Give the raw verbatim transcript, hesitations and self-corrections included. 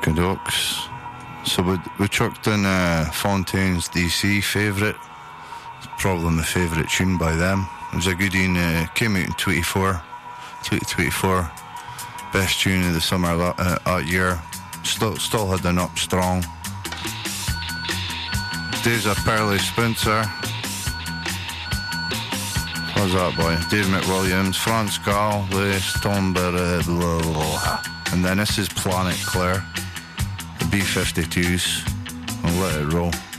Good oaks. So we, we chucked in uh, Fontaine's D C favourite. It's probably my favourite tune by them. It was a good one, uh, came out in twenty-four, twenty twenty-four. Best tune of the summer uh, that year. Still, still had an up strong. Days of Pearly Spencer. What's that boy? Dave McWilliams, Franz Gall, Les Tomber, and then this is Planet Claire, the B fifty-twos. I'll let it roll.